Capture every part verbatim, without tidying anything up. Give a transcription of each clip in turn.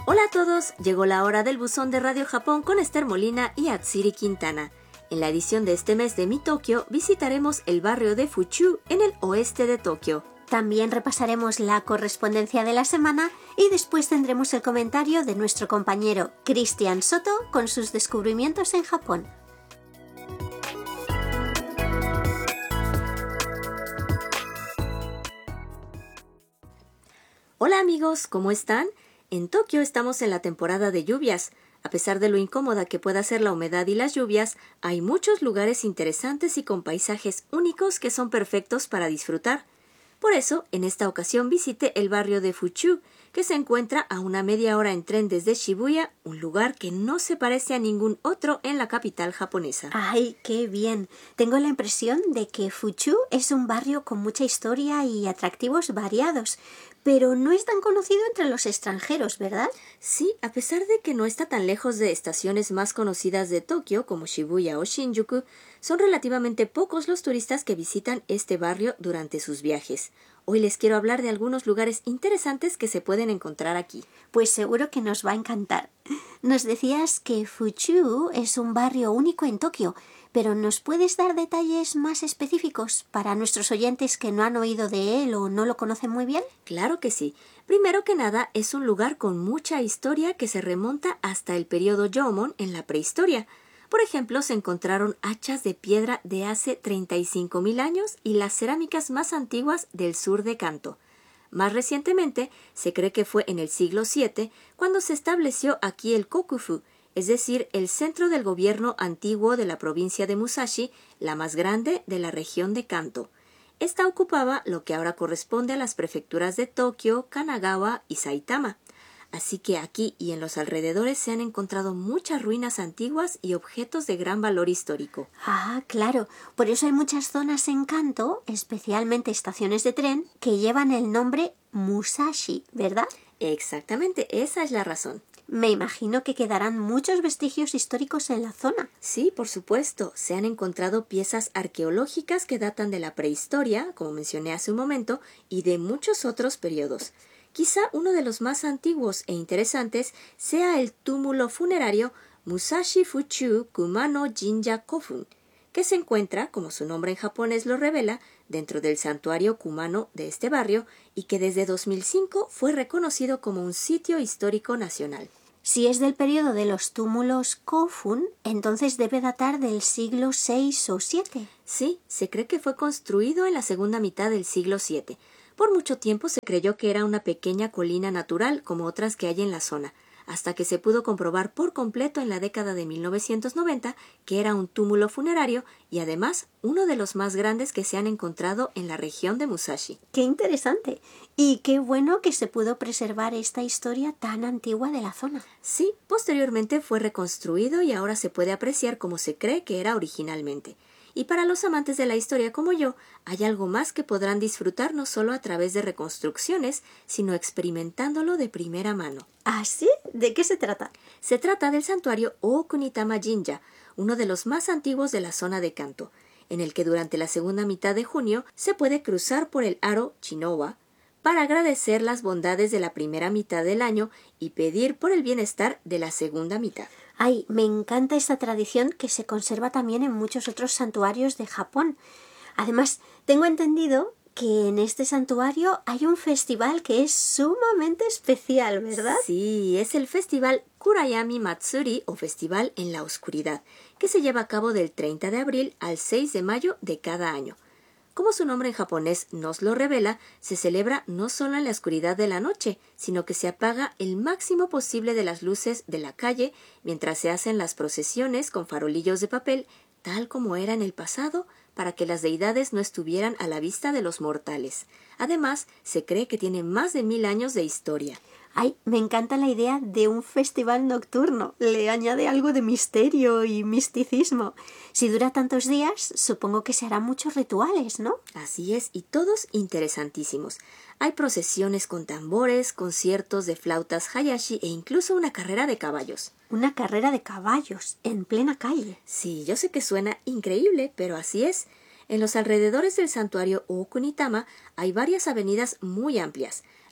Hola a todos, llegó la hora del buzón de Radio Japón con Esther Molina y Atsiri Quintana. En la edición de este mes de Mi Tokio visitaremos el barrio de Fuchu en el oeste de Tokio. También repasaremos la correspondencia de la semana y después tendremos el comentario de nuestro compañero Cristian Soto con sus descubrimientos en Japón. Hola amigos, ¿cómo están? En Tokio estamos en la temporada de lluvias. A pesar de lo incómoda que pueda ser la humedad y las lluvias, hay muchos lugares interesantes y con paisajes únicos que son perfectos para disfrutar. Por eso, en esta ocasión visité el barrio de Fuchu, que se encuentra a una media hora en tren desde Shibuya, un lugar que no se parece a ningún otro en la capital japonesa. ¡Ay, qué bien! Tengo la impresión de que Fuchu es un barrio con mucha historia y atractivos variados, pero no es tan conocido entre los extranjeros, ¿verdad? Sí, a pesar de que no está tan lejos de estaciones más conocidas de Tokio como Shibuya o Shinjuku, son relativamente pocos los turistas que visitan este barrio durante sus viajes. Hoy les quiero hablar de algunos lugares interesantes que se pueden encontrar aquí. Pues seguro que nos va a encantar. Nos decías que Fuchu es un barrio único en Tokio, pero ¿nos puedes dar detalles más específicos para nuestros oyentes que no han oído de él o no lo conocen muy bien? Claro que sí. Primero que nada, es un lugar con mucha historia que se remonta hasta el periodo Jōmon en la prehistoria. Por ejemplo, se encontraron hachas de piedra de hace treinta y cinco mil años y las cerámicas más antiguas del sur de Kanto. Más recientemente, se cree que fue en el siglo siete cuando se estableció aquí el Kokufu, es decir, el centro del gobierno antiguo de la provincia de Musashi, la más grande de la región de Kanto. Esta ocupaba lo que ahora corresponde a las prefecturas de Tokio, Kanagawa y Saitama. Así que aquí y en los alrededores se han encontrado muchas ruinas antiguas y objetos de gran valor histórico. Ah, claro. Por eso hay muchas zonas en Kanto, especialmente estaciones de tren, que llevan el nombre Musashi, ¿verdad? Exactamente, esa es la razón. Me imagino que quedarán muchos vestigios históricos en la zona. Sí, por supuesto. Se han encontrado piezas arqueológicas que datan de la prehistoria, como mencioné hace un momento, y de muchos otros periodos. Quizá uno de los más antiguos e interesantes sea el túmulo funerario Musashi Fuchu Kumano Jinja Kofun, que se encuentra, como su nombre en japonés lo revela, dentro del santuario Kumano de este barrio y que desde dos mil cinco fue reconocido como un sitio histórico nacional. Si es del periodo de los túmulos Kofun, entonces debe datar del siglo seis o siete. Sí, se cree que fue construido en la segunda mitad del siglo siete. Por mucho tiempo se creyó que era una pequeña colina natural como otras que hay en la zona, hasta que se pudo comprobar por completo en la década de mil novecientos noventa que era un túmulo funerario y además uno de los más grandes que se han encontrado en la región de Musashi. ¡Qué interesante! Y qué bueno que se pudo preservar esta historia tan antigua de la zona. Sí, posteriormente fue reconstruido y ahora se puede apreciar como se cree que era originalmente. Y para los amantes de la historia como yo, hay algo más que podrán disfrutar no solo a través de reconstrucciones, sino experimentándolo de primera mano. ¿Ah, sí? ¿De qué se trata? Se trata del santuario Okunitama Jinja, uno de los más antiguos de la zona de Kanto, en el que durante la segunda mitad de junio se puede cruzar por el aro Chinowa para agradecer las bondades de la primera mitad del año y pedir por el bienestar de la segunda mitad. Ay, me encanta esta tradición que se conserva también en muchos otros santuarios de Japón. Además, tengo entendido que en este santuario hay un festival que es sumamente especial, ¿verdad? Sí, es el festival Kurayami Matsuri o Festival en la Oscuridad, que se lleva a cabo del treinta de abril al seis de mayo de cada año. Como su nombre en japonés nos lo revela, se celebra no solo en la oscuridad de la noche, sino que se apaga el máximo posible de las luces de la calle mientras se hacen las procesiones con farolillos de papel, tal como era en el pasado, para que las deidades no estuvieran a la vista de los mortales. Además, se cree que tiene más de mil años de historia. Ay, me encanta la idea de un festival nocturno. Le añade algo de misterio y misticismo. Si dura tantos días, supongo que se harán muchos rituales, ¿no? Así es, y todos interesantísimos. Hay procesiones con tambores, conciertos de flautas hayashi e incluso una carrera de caballos. Una carrera de caballos, en plena calle. Sí, yo sé que suena increíble, pero así es. En los alrededores del santuario Okunitama hay varias avenidas muy amplias,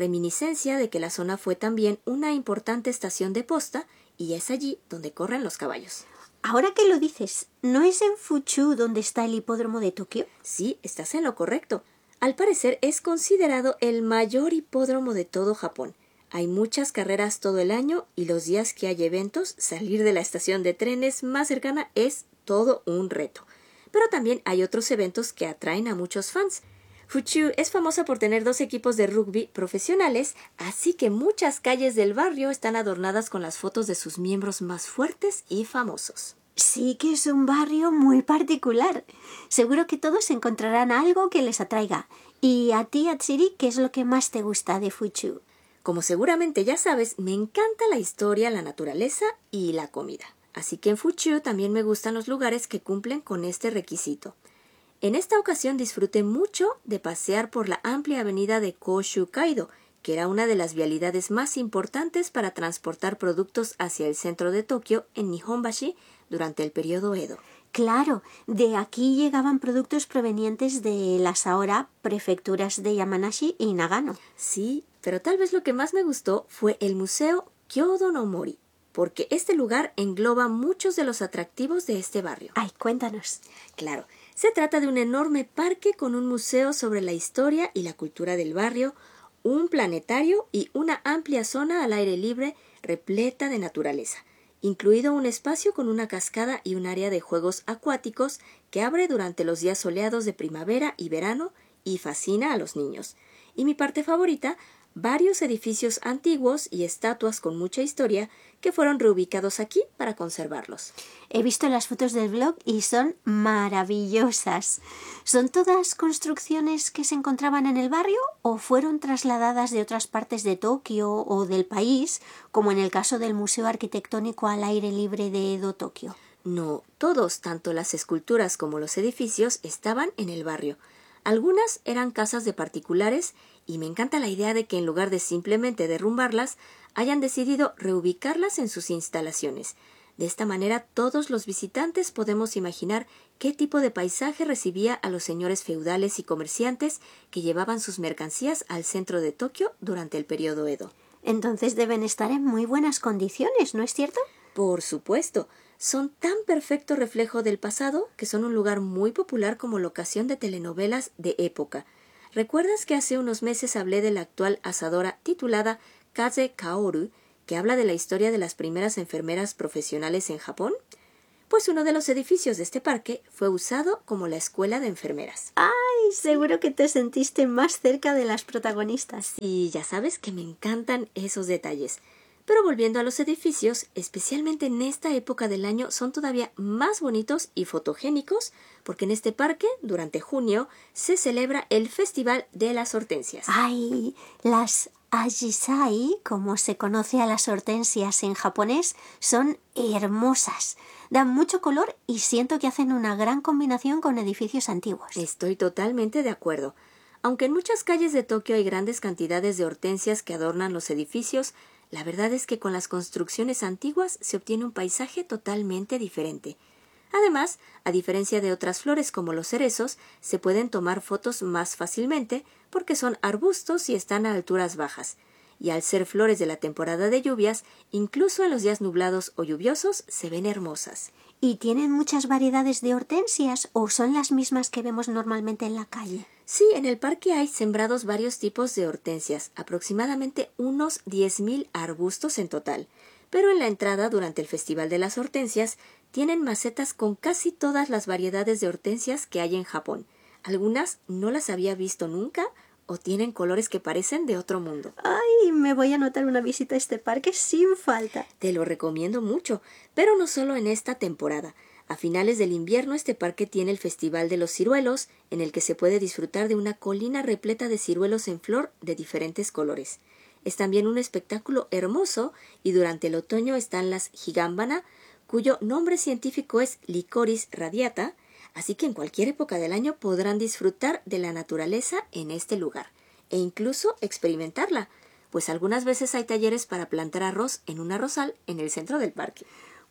reminiscencia de que la zona fue también una importante estación de posta y es allí donde corren los caballos. Ahora que lo dices, ¿no es en Fuchu donde está el hipódromo de Tokio? Sí, estás en lo correcto. Al parecer es considerado el mayor hipódromo de todo Japón. Hay muchas carreras todo el año y los días que hay eventos, salir de la estación de trenes más cercana es todo un reto. Pero también hay otros eventos que atraen a muchos fans. Fuchu es famosa por tener dos equipos de rugby profesionales, así que muchas calles del barrio están adornadas con las fotos de sus miembros más fuertes y famosos. Sí que es un barrio muy particular. Seguro que todos encontrarán algo que les atraiga. Y a ti, Atsiri, ¿qué es lo que más te gusta de Fuchu? Como seguramente ya sabes, me encanta la historia, la naturaleza y la comida. Así que en Fuchu también me gustan los lugares que cumplen con este requisito. En esta ocasión disfruté mucho de pasear por la amplia avenida de Kōshū-Kaido, que era una de las vialidades más importantes para transportar productos hacia el centro de Tokio en Nihonbashi durante el periodo Edo. Claro, de aquí llegaban productos provenientes de las ahora prefecturas de Yamanashi y Nagano. Sí, pero tal vez lo que más me gustó fue el Museo Kyodo no Mori, porque este lugar engloba muchos de los atractivos de este barrio. Ay, cuéntanos. Claro, se trata de un enorme parque con un museo sobre la historia y la cultura del barrio, un planetario y una amplia zona al aire libre repleta de naturaleza, incluido un espacio con una cascada y un área de juegos acuáticos que abre durante los días soleados de primavera y verano y fascina a los niños. Y mi parte favorita, varios edificios antiguos y estatuas con mucha historia que fueron reubicados aquí para conservarlos. He visto las fotos del blog y son maravillosas. ¿Son todas construcciones que se encontraban en el barrio o fueron trasladadas de otras partes de Tokio o del país, como en el caso del Museo Arquitectónico al Aire Libre de Edo, Tokio? No, todos, tanto las esculturas como los edificios, estaban en el barrio. Algunas eran casas de particulares y me encanta la idea de que en lugar de simplemente derrumbarlas, hayan decidido reubicarlas en sus instalaciones. De esta manera, todos los visitantes podemos imaginar qué tipo de paisaje recibía a los señores feudales y comerciantes que llevaban sus mercancías al centro de Tokio durante el periodo Edo. Entonces deben estar en muy buenas condiciones, ¿no es cierto? Por supuesto. Son tan perfecto reflejo del pasado que son un lugar muy popular como locación de telenovelas de época. ¿Recuerdas que hace unos meses hablé de la actual asadora titulada Kaze Kaoru, que habla de la historia de las primeras enfermeras profesionales en Japón? Pues uno de los edificios de este parque fue usado como la escuela de enfermeras. ¡Ay! Seguro que te sentiste más cerca de las protagonistas. Y ya sabes que me encantan esos detalles. Pero volviendo a los edificios, especialmente en esta época del año, son todavía más bonitos y fotogénicos porque en este parque, durante junio, se celebra el Festival de las Hortensias. ¡Ay! Las ajisai, como se conoce a las hortensias en japonés, son hermosas. Dan mucho color y siento que hacen una gran combinación con edificios antiguos. Estoy totalmente de acuerdo. Aunque en muchas calles de Tokio hay grandes cantidades de hortensias que adornan los edificios, la verdad es que con las construcciones antiguas se obtiene un paisaje totalmente diferente. Además, a diferencia de otras flores como los cerezos, se pueden tomar fotos más fácilmente porque son arbustos y están a alturas bajas. Y al ser flores de la temporada de lluvias, incluso en los días nublados o lluviosos, se ven hermosas. ¿Y tienen muchas variedades de hortensias o son las mismas que vemos normalmente en la calle? Sí, en el parque hay sembrados varios tipos de hortensias, aproximadamente unos diez mil arbustos en total. Pero en la entrada, durante el Festival de las Hortensias, tienen macetas con casi todas las variedades de hortensias que hay en Japón. Algunas no las había visto nunca o tienen colores que parecen de otro mundo. ¡Ay! Me voy a anotar una visita a este parque sin falta. Te lo recomiendo mucho, pero no solo en esta temporada. A finales del invierno este parque tiene el Festival de los Ciruelos, en el que se puede disfrutar de una colina repleta de ciruelos en flor de diferentes colores. Es también un espectáculo hermoso y durante el otoño están las Higanbana, cuyo nombre científico es Lycoris radiata, así que en cualquier época del año podrán disfrutar de la naturaleza en este lugar e incluso experimentarla, pues algunas veces hay talleres para plantar arroz en un arrozal en el centro del parque.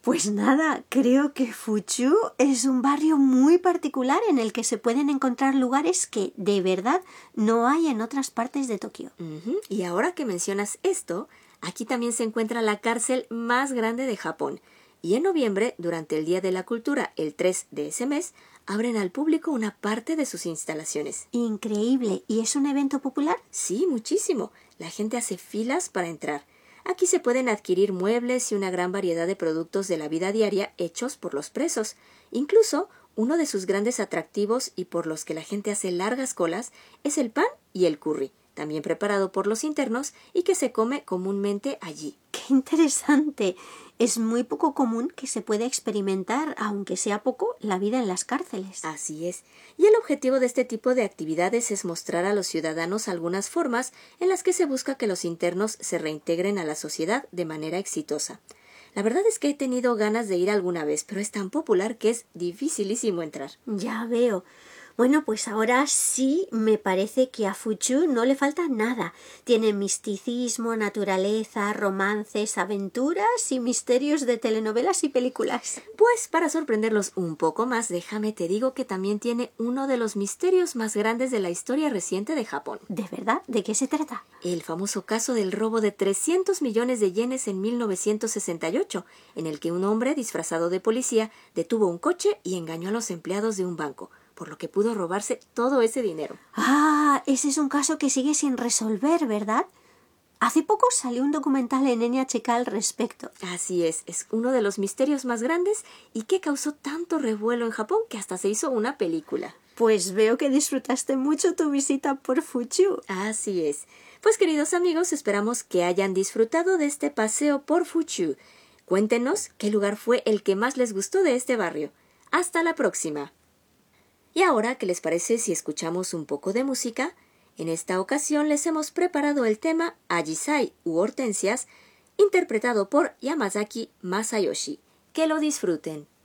Pues nada, creo que Fuchu es un barrio muy particular en el que se pueden encontrar lugares que de verdad no hay en otras partes de Tokio. Uh-huh. Y ahora que mencionas esto, aquí también se encuentra la cárcel más grande de Japón. Y en noviembre, durante el Día de la Cultura, el tres de ese mes, abren al público una parte de sus instalaciones. Increíble. ¿Y es un evento popular? Sí, muchísimo. La gente hace filas para entrar. Aquí se pueden adquirir muebles y una gran variedad de productos de la vida diaria hechos por los presos. Incluso, uno de sus grandes atractivos y por los que la gente hace largas colas es el pan y el curry, también preparado por los internos y que se come comúnmente allí. ¡Qué interesante! Es muy poco común que se pueda experimentar, aunque sea poco, la vida en las cárceles. Así es. Y el objetivo de este tipo de actividades es mostrar a los ciudadanos algunas formas en las que se busca que los internos se reintegren a la sociedad de manera exitosa. La verdad es que he tenido ganas de ir alguna vez, pero es tan popular que es dificilísimo entrar. Ya veo. Bueno, pues ahora sí me parece que a Fuchu no le falta nada. Tiene misticismo, naturaleza, romances, aventuras y misterios de telenovelas y películas. Pues para sorprenderlos un poco más, déjame te digo que también tiene uno de los misterios más grandes de la historia reciente de Japón. ¿De verdad? ¿De qué se trata? El famoso caso del robo de trescientos millones de yenes en mil novecientos sesenta y ocho, en el que un hombre disfrazado de policía detuvo un coche y engañó a los empleados de un banco, por lo que pudo robarse todo ese dinero. Ah, ese es un caso que sigue sin resolver, ¿verdad? Hace poco salió un documental en N H K al respecto. Así es, es uno de los misterios más grandes y que causó tanto revuelo en Japón que hasta se hizo una película. Pues veo que disfrutaste mucho tu visita por Fuchu. Así es. Pues queridos amigos, esperamos que hayan disfrutado de este paseo por Fuchu. Cuéntenos qué lugar fue el que más les gustó de este barrio. Hasta la próxima. Y ahora, ¿qué les parece si escuchamos un poco de música? En esta ocasión les hemos preparado el tema Ajisai u Hortensias, interpretado por Yamazaki Masayoshi. Que lo disfruten.